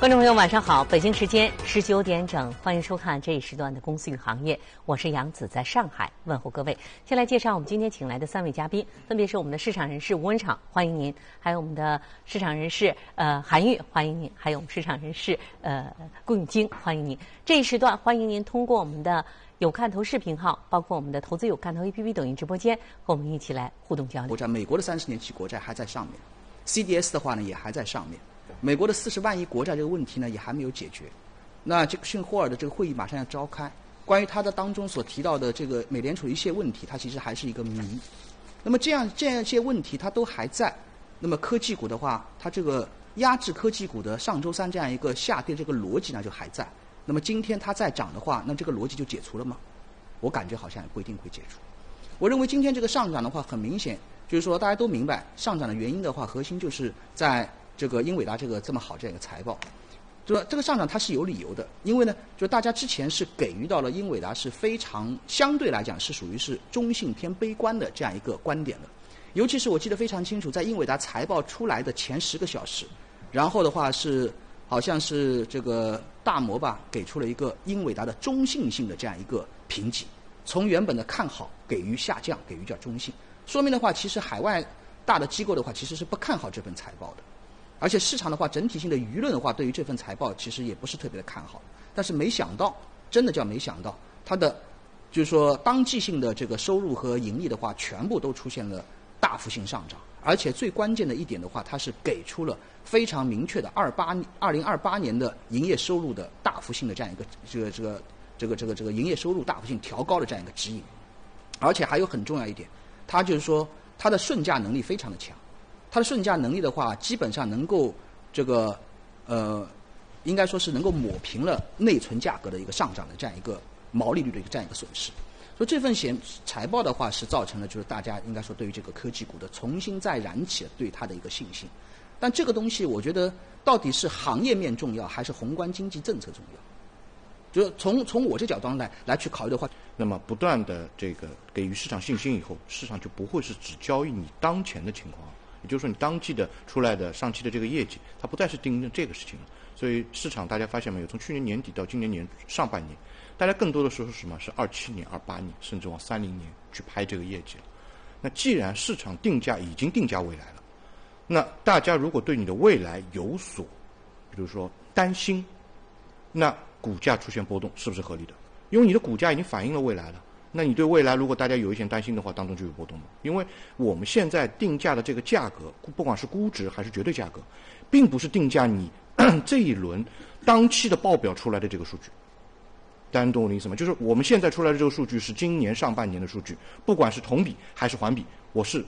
观众朋友，晚上好！北京时间19点整，欢迎收看这一时段的《公司与行业》，我是杨子，在上海问候各位。先来介绍我们今天请来的3位嘉宾，分别是我们的市场人士吴文敞，欢迎您；还有我们的市场人士韩愈，欢迎您；还有我们市场人士顾永金，欢迎您。这一时段欢迎您通过我们的有看头视频号，包括我们的投资有看头 APP 抖音直播间，和我们一起来互动交流。 国债，美国的30年期国债还在上面 ，CDS 的话呢也还在上面。美国的40万亿国债这个问题呢也还没有解决，那这个逊霍尔的这个会议马上要召开，关于他的当中所提到的这个美联储的一些问题，它其实还是一个谜。那么这样一些问题它都还在，那么科技股的话，它这个压制科技股的上周三这样一个下跌这个逻辑呢就还在。那么今天它再涨的话，那这个逻辑就解除了吗？我感觉好像也不一定会解除。我认为今天这个上涨的话，很明显就是说大家都明白上涨的原因的话，核心就是在这个英伟达这么好这样一个财报，就说这个上涨它是有理由的，因为呢，就大家之前是给予到了英伟达是非常相对来讲是属于是中性偏悲观的这样一个观点的，尤其是我记得非常清楚，在英伟达财报出来的前10个小时，然后的话是好像是这个大摩吧给出了一个英伟达的中性性的这样一个评级，从原本的看好给予下降，给予叫中性，说明的话其实海外大的机构的话其实是不看好这份财报的。而且市场的话，整体性的舆论的话，对于这份财报其实也不是特别的看好。但是没想到，真的叫没想到，它的就是说当季性的这个收入和盈利的话，全部都出现了大幅性上涨。而且最关键的一点的话，它是给出了非常明确的2028年的营业收入的大幅性的这样一个这个营业收入大幅性调高的这样一个指引。而且还有很重要一点，它就是说它的顺价能力非常的强。它的顺价能力的话，基本上能够应该说是能够抹平了内存价格的一个上涨的这样一个毛利率的这样一个损失。所以这份财报的话，是造成了就是大家应该说对于这个科技股的重新再燃起了对它的一个信心。但这个东西，我觉得到底是行业面重要，还是宏观经济政策重要？就是从我这角度来去考虑的话， 那么不断的这个给予市场信心以后，市场就不会是只交易你当前的情况。也就是说，你当季的出来的上期的这个业绩，它不再是盯着这个事情了。所以市场大家发现没有，从去年年底到今年上半年，大家更多的时候是什么？是27年、28年，甚至往30年去拍这个业绩了。那既然市场定价已经定价未来了，那大家如果对你的未来有所，比如说担心，那股价出现波动是不是合理的？因为你的股价已经反映了未来了。那你对未来如果大家有一些担心的话，当中就有波动了。因为我们现在定价的这个价格，不管是估值还是绝对价格，并不是定价你这一轮当期的报表出来的这个数据。大家懂我的意思吗？就是我们现在出来的这个数据是今年上半年的数据，不管是同比还是环比，我是